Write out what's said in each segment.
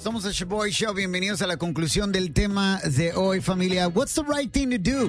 Somos el Shaboy Show. Bienvenidos a la conclusión del tema de hoy, familia. What's the right thing to do?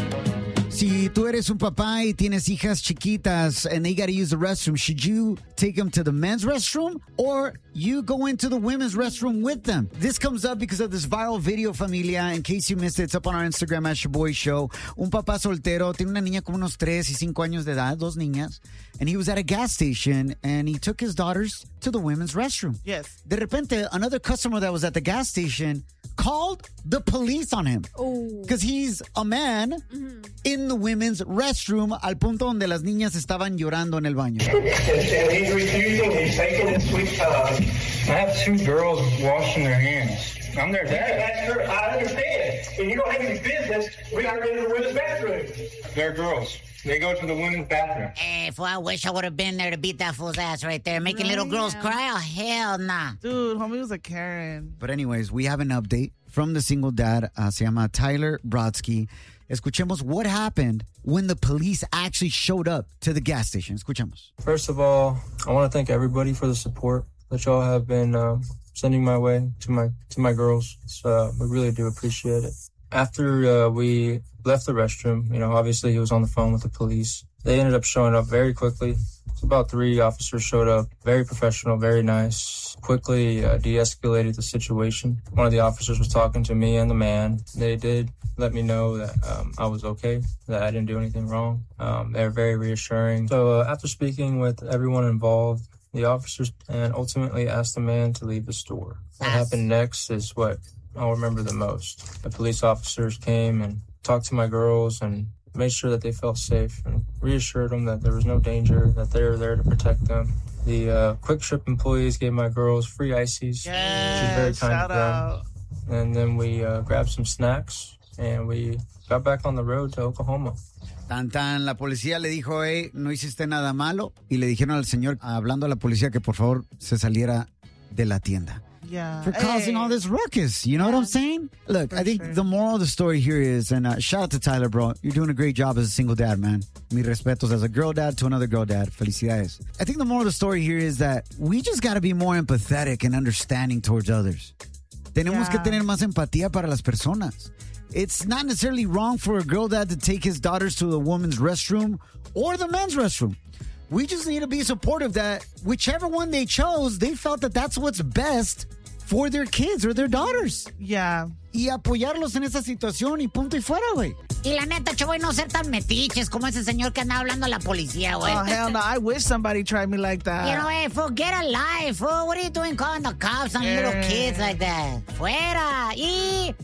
Si tú eres un papá y tienes hijas chiquitas and they got to use the restroom, should you take them to the men's restroom or you go into the women's restroom with them? This comes up because of this viral video, familia. In case you missed it, it's up on our Instagram at Shaboy Show. Un papá soltero tiene una niña como unos 3 y 5 años de edad, 2 niñas. And he was at a gas station and he took his daughters to the women's restroom. Yes. De repente, another customer that was at the gas station called the police on him. Because he's a man in the women's restroom al punto donde las niñas estaban llorando en el baño. And he's refusing, he's taking his sweet time. I have 2 girls washing their hands. I'm their dad. I understand. And you don't have any business. We got to go to the women's bathroom. They're girls. They go to the women's bathroom. Hey, fool, I wish I would have been there to beat that fool's ass right there. Making little girls cry? Oh, hell nah. Dude, homie was a Karen. But anyways, we have an update from the single dad. Se llama Tyler Brodsky. Escuchemos what happened when the police actually showed up to the gas station. Escuchemos. First of all, I want to thank everybody for the support that y'all have been sending my way to my girls. We really do appreciate it. After we left the restroom, obviously he was on the phone with the police. They ended up showing up very quickly. It's about 3 officers showed up, very professional, very nice, quickly de-escalated the situation. One of the officers was talking to me and the man. They did let me know that I was okay, that I didn't do anything wrong. They were very reassuring. So after speaking with everyone involved, the officers and ultimately asked the man to leave the store. What happened next is what I'll remember the most. The police officers came and talked to my girls and made sure that they felt safe and reassured them that there was no danger, that they were there to protect them. The Quick Trip employees gave my girls free ices, which is very kind of them. And then we grabbed some snacks and we got back on the road to Oklahoma. Tan, la policía le dijo, hey, no hiciste nada malo. Y le dijeron al señor, hablando a la policía, que por favor se saliera de la tienda. Yeah. For causing all this ruckus. You know what I'm saying? Look, I think the moral of the story here is, and shout out to Tyler, bro. You're doing a great job as a single dad, man. Mi respetos as a girl dad to another girl dad. Felicidades. I think the moral of the story here is that we just got to be more empathetic and understanding towards others. Tenemos que tener más empatía para las personas. It's not necessarily wrong for a girl dad to take his daughters to the woman's restroom or the men's restroom. We just need to be supportive that whichever one they chose, they felt that that's what's best for their kids or their daughters. Yeah. Y apoyarlos en esa situación y punto y fuera, güey. Y la neta, Chaboy, no ser tan metiches como ese señor que andaba hablando a la policía, güey. Oh, hell no. I wish somebody tried me like that. Hey, fool, get a life, fool. What are you doing calling the cops on little kids like that? Fuera y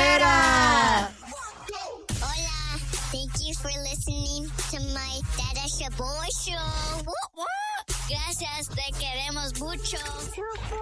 fuera. Hola. Thank you for listening to my Dada Shaboy Show. Gracias, te queremos mucho.